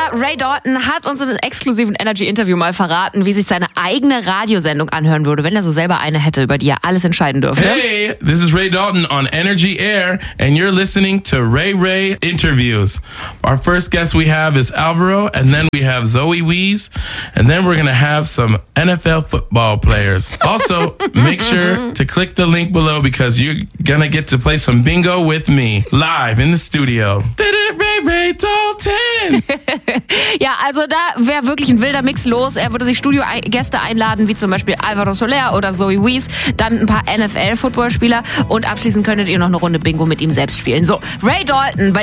Ray Dalton hat uns im exklusiven Energy-Interview mal verraten, wie sich seine eigene Radiosendung anhören würde, wenn er so selber eine hätte, über die er alles entscheiden dürfte. Hey, this is Ray Dalton on Energy Air, and you're listening to Ray Interviews. Our first guest we have is Alvaro, and then we have Zoe Wees, and then we're going to have some NFL football players. Also, make sure to click the link below because you're going to get to play some bingo with me, live in the studio. Ray Dalton! Ja, also da wäre wirklich ein wilder Mix los. Er würde sich Studiogäste einladen, wie zum Beispiel Alvaro Soler oder Zoe Wees, dann ein paar NFL-Footballspieler und abschließend könntet ihr noch eine Runde Bingo mit ihm selbst spielen. So, Ray Dalton, bei